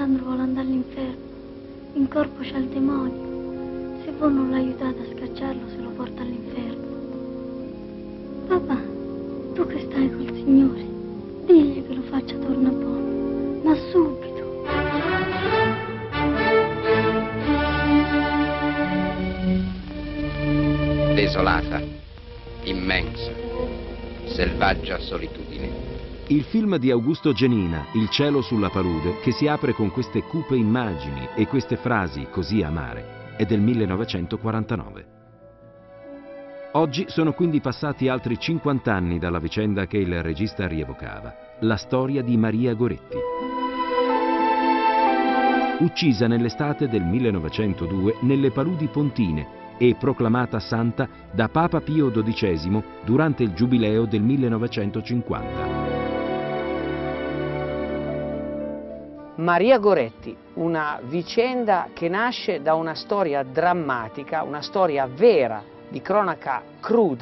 Alessandro vuole andare all'inferno. In corpo c'è il demonio. Se voi non l'aiutate a scacciarlo, se lo porta all'inferno. Papà, tu che stai col Signore, digli che lo faccia tornare buono, ma subito. Desolata, immensa, selvaggia solitudine. Il film di Augusto Genina, Il cielo sulla palude, che si apre con queste cupe immagini e queste frasi così amare, è del 1949. Oggi sono quindi passati altri 50 anni dalla vicenda che il regista rievocava, la storia di Maria Goretti. Uccisa nell'estate del 1902 nelle paludi pontine e proclamata santa da Papa Pio XII durante il giubileo del 1950. Maria Goretti, una vicenda che nasce da una storia drammatica, una storia vera, di cronaca cruda,